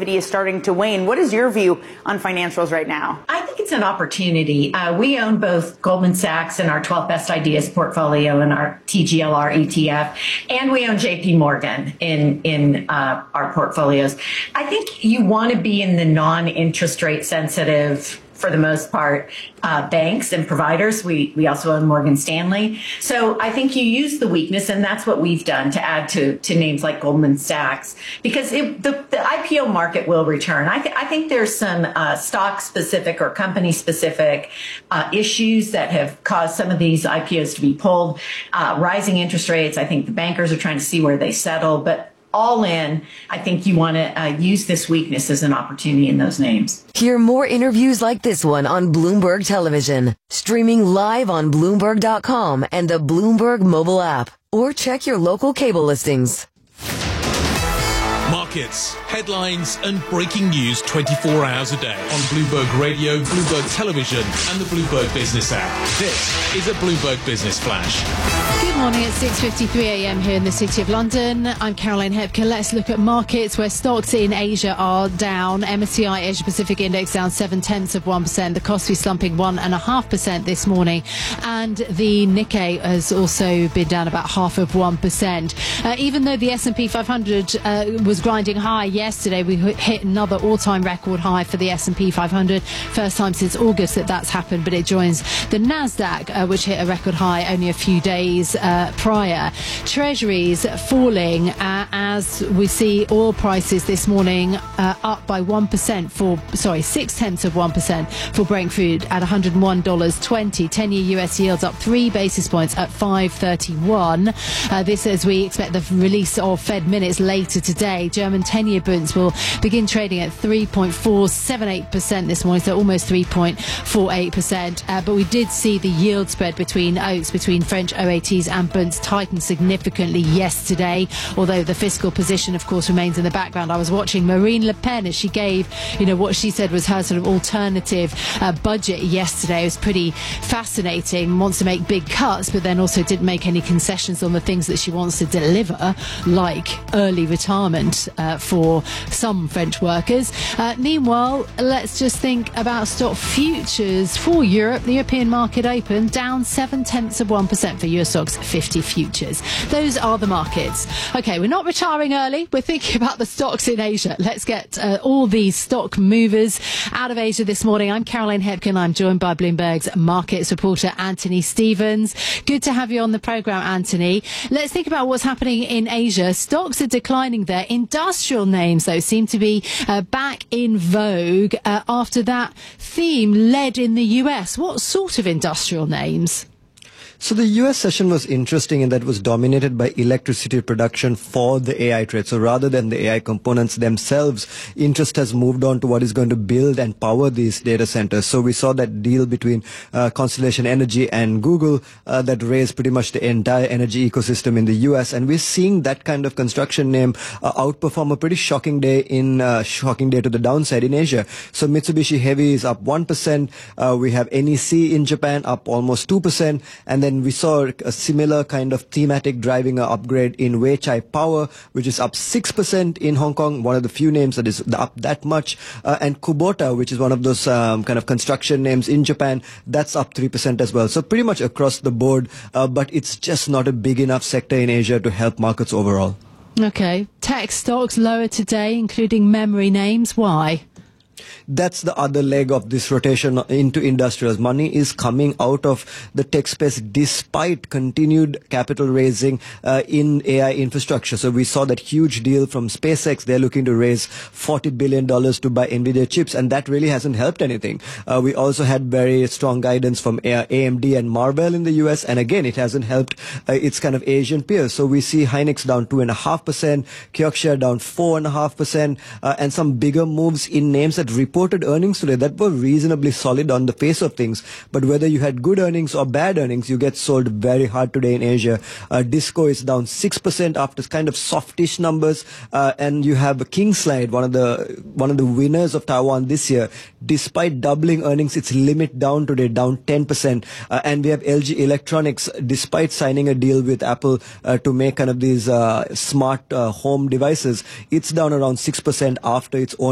activity is starting to wane. What is your view on financials right now? I think it's an opportunity. We own both Goldman Sachs in our 12 Best Ideas portfolio and our TGLR ETF, and we own JP Morgan in our portfolios. I think you want to be in the non-interest rate sensitive, for the most part, banks and providers. We also own Morgan Stanley. So I think you use the weakness, and that's what we've done to add to names like Goldman Sachs, because the IPO market will return. I think there's some stock-specific or company-specific issues that have caused some of these IPOs to be pulled. Rising interest rates, I think the bankers are trying to see where they settle, but all in, I think you want to use this weakness as an opportunity in those names. Hear more interviews like this one on Bloomberg Television, streaming live on Bloomberg.com and the Bloomberg mobile app, or check your local cable listings. Markets, headlines and breaking news 24 hours a day on Bloomberg Radio, Bloomberg Television and the Bloomberg Business app. This is a Bloomberg Business Flash. Good morning. It's 6:53 a.m. here in the City of London. I'm Caroline Hepker. Let's look at markets where stocks in Asia are down. MSCI Asia Pacific Index down 0.7%. The Kospi slumping 1.5% this morning. And the Nikkei has also been down about 0.5%. Even though the S&P 500 was grinding high yesterday, we hit another all-time record high for the S&P 500. First time since August that's happened, but it joins the Nasdaq, which hit a record high only a few days prior. Treasuries falling as we see oil prices this morning up by 1% 0.6% for Brent crude at $101.20. 10-year US yields up 3 basis points at 5.31. This as we expect the release of Fed minutes later today. German 10-year bonds will begin trading at 3.478% this morning, so almost 3.48%. But we did see the yield spread between French OATs and bonds tighten significantly yesterday, although the fiscal position, of course, remains in the background. I was watching Marine Le Pen as she gave, what she said was her sort of alternative budget yesterday. It was pretty fascinating. Wants to make big cuts, but then also didn't make any concessions on the things that she wants to deliver, like early retirement for some French workers. Meanwhile, let's just think about stock futures for Europe. The European market open down 0.7% for Euro Stoxx 50 futures. Those are the markets. Okay, we're not retiring early. We're thinking about the stocks in Asia. Let's get all these stock movers out of Asia this morning. I'm Caroline Hepkin. I'm joined by Bloomberg's markets reporter Anthony Stevens. Good to have you on the programme, Anthony. Let's think about what's happening in Asia. Stocks are declining there. Industrial names, though, seem to be back in vogue after that theme led in the US. What sort of industrial names? So the US session was interesting in that it was dominated by electricity production for the AI trade. So rather than the AI components themselves, interest has moved on to what is going to build and power these data centers. So we saw that deal between Constellation Energy and Google that raised pretty much the entire energy ecosystem in the US. And we're seeing that kind of construction name outperform a pretty shocking day to the downside in Asia. So Mitsubishi Heavy is up 1%. We have NEC in Japan up almost 2%. And then we saw a similar kind of thematic driving an upgrade in Weichai Power, which is up 6% in Hong Kong, one of the few names that is up that much. And Kubota, which is one of those kind of construction names in Japan, that's up 3% as well. So pretty much across the board, but it's just not a big enough sector in Asia to help markets overall. Okay. Tech stocks lower today, including memory names. Why? That's the other leg of this rotation into industrials. Money is coming out of the tech space despite continued capital raising in AI infrastructure. So we saw that huge deal from SpaceX. They're looking to raise $40 billion to buy NVIDIA chips, and that really hasn't helped anything. We also had very strong guidance from AMD and Marvell in the US, and again, it hasn't helped its kind of Asian peers. So we see Hynix down 2.5%, Kioxia down 4.5%, and some bigger moves in names that reported earnings today that were reasonably solid on the face of things. But whether you had good earnings or bad earnings, you get sold very hard today in Asia. Disco is down 6% after kind of softish numbers. And you have Kingslide, one of the winners of Taiwan this year. Despite doubling earnings, its limit down today, down 10%. And we have LG Electronics, despite signing a deal with Apple to make kind of these smart home devices, it's down around 6% after its own